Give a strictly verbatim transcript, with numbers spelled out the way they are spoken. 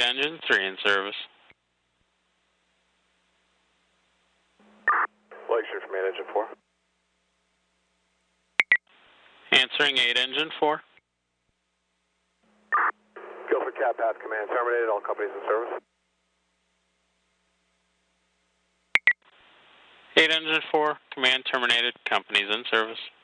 Engine three in service. Lakeshore from eight Engine four. Answering eight Engine four. Guilford Cap Path Command terminated, all companies in service. eight Engine four, command terminated, companies in service.